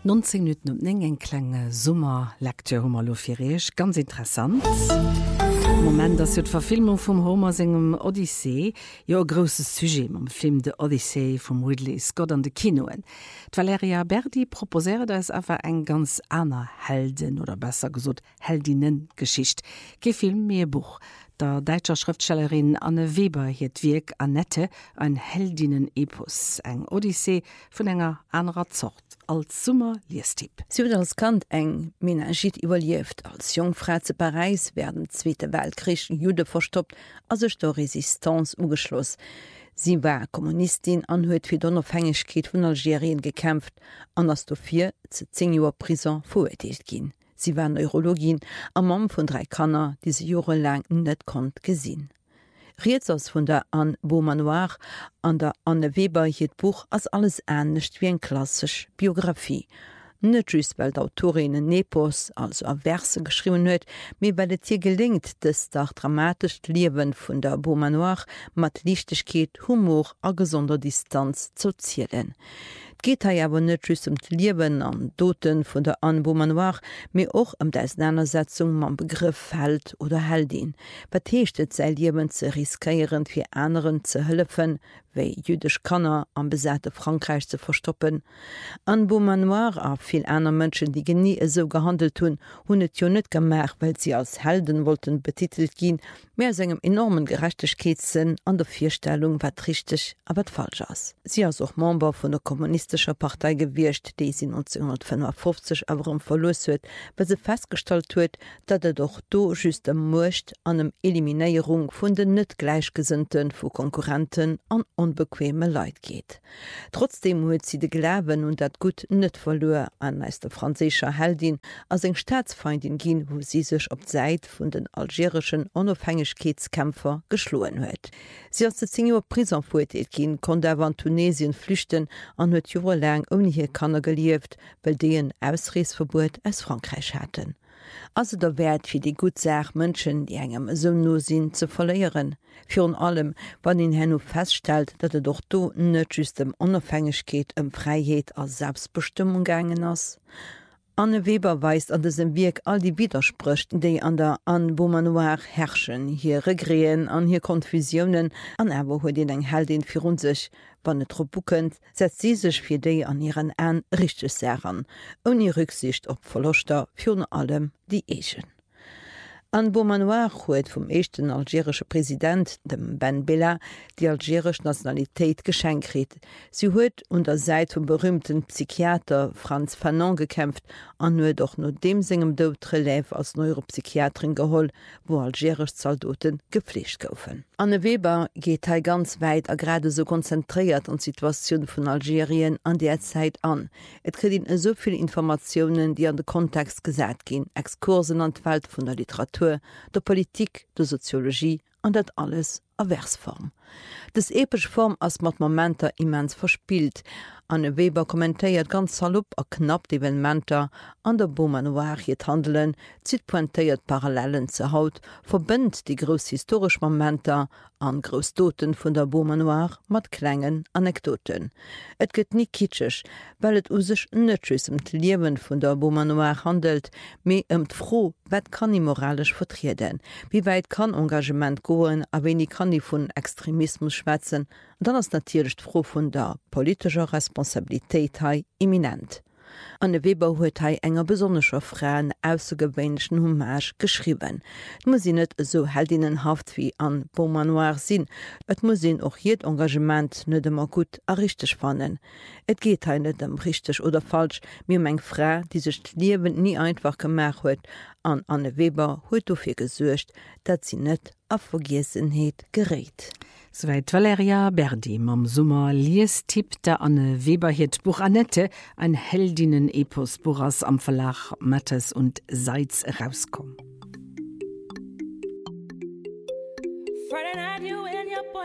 19 Minuten um eng klenge Summerlektür Hummer lofirech, ganz interessant. Moment dats d Verfilmung vum Homer segem Odyssee jo grosses Sujet am Film de Odyssee vum Ridley Scott an de Kinoen. Valeria Berdi proposert es awer eng ganz aner Helden oder besser gesot Heldinnengeschicht. Gefilm mir Buch. Der deitscher Schriftstellerin Anne Weber hiet Wirk Annette ein Heldinnen-Epos, eng Odyssee vun enger anrer Zort. Als Summer Liestipp. Sie wird als Kant eng Menagit überlieft. Als Jungfrau zu Paris werden Zweite Weltkrieg Jude verstoppt, also der Resistance ugeschloss. Sie war Kommunistin an huet fir d'Onofhängigkeit vun Algerien gekämpft, anders dofir ze 10 Joer Prison verurteilt gin. Sie war Neurologin, am Mam vun 3 Kanner, die se jorelang net kont gesinn. Riezers vun der Anne Beaumanoir an der Anne Weber hiet Buch as alles ähnlicht wie en klassisch Biografie. Net just weil d'Autorin en Epos, also a Verse geschrieben huet, mir weil et hier gelingt, dass der dramatisch Leben vun der Beaumanoir mat Lichtigkeit, Humor a gesonder Distanz zu zielen. Geht ha awer net just Liwen an Doten vun der Anne Beaumanoir, mé och der Auseinandersetzung mam Begriff Held oder Heldin. Wat heechtet sei Liwen ze riskieren fir anderen ze hëllefen, wéi jüdisch Kanner am besäte Frankreich ze verstoppen. Anne Beaumanoir a viel aner Mënschen, die genie so gehandelt hun, hun et jo net gemerk, weil sie als Helden wollten betitelt gin, mehr segem enormen Gerechtigkeitssinn an der Vierstellung wat richtig a wat falsch ass. Sie as auch Member vun der kommunistischer Partei gewircht, déi sie 1955 awerem verlos huet, weil se festgestellt huet, dat doch do just dem Mucht an em Eliminéierung vun den net Gleichgesinnten vu Konkurrenten an unbequeme Leiit geht. Trotzdem huet sie de Glaven und dat gut net verlor an als der franzesischer Heldin as eng Staatsfeindin gin, wo sie sech op Seit vun den algerischen Unabhängigkeitskämpfer geschloen huet. Sie as de 10 Joer Prison verurteilt gin, kon der van Tunesien flüchten an huet jorelang ohne hier Kanner gelieft, weil die ein Ausreesverbot aus Frankreich hatten. Also der Wert fir die Gutsach Mënschen, die engem so no sinn ze verleieren. Fürn allem, wann in Henno feststellt, dat doch do net just dem Unabhängigkeit Freiheit als Selbstbestimmung gangen ass. Anne Weber weist an diesem Werk all die Widersprüche, die an der Anne Beaumanoir herrschen, hier Regrien, an hier Konfusionen, an aber huet den eng Heldin für uns sich, wann et buckend, setzt sie sich für die an ihren An richtig Sachen, ohne Rücksicht op Verluster, für allem die Egen. Anne Beaumanoir huet vom echten algerische Präsident, dem Ben Bella, die algerische Nationalität geschenkt kriet. Sie huet unter Seit vom berühmten Psychiater Franz Fanon gekämpft, an nur doch nur dem singem Dod Relève als Neuropsychiatrin geholl, wo algerisch Soldaten gepflegt kaufen. Anne Weber geht he ganz weit gerade so konzentriert an Situation von Algerien an der Zeit an. Et kriegt ihn so viele Informationen, die an den Kontext gesagt gehen, Exkursen an die Welt von der Literatur, der Politik, der Soziologie und das alles a Versform. Das episch Form as mat Momenter immens verspielt. Anne Weber kommentéiert ganz salopp a knapp d'Evenementer an der Beaumanoir hiet handelen, zit pointéiert Parallelen ze haut, verbënnt die gros historisch Momenter an Grosdoten vun der Beaumanoir mat klengen Anekdoten. Et gëtt nie kitschech, weil et usech nëtschs Liewen vun der Beaumanoir handelt, méi froh, wat kann i moralisch vertrieden, wie weit kann Engagement goen, a wenig kann i vun Extremismus schwätzen, dann ass natierlich froh vun der politischer Responsabilitéit hai imminent. Anne Weber huet hai enger besonnecher Fraen ausgewwenschen Hommage geschrieben. Et muss net so heldinnenhaft wie an Beaumanoir sinn, et muss och jeet Engagement net immer gut a richtig fannen. Et geht ha net richtig oder falsch, mir eng Fra, die sech Liewen nie einfach gemerk huet, an Anne Weber huet dofir gesuercht, dat sie net a Vergessenheet gereet. Soweit Valeria Berdi mam Summer Liestipp der Anne Weber hiet Buch Annette, ein Heldinnen-Epos Buras am Verlag Mattes und Seitz rauskommen.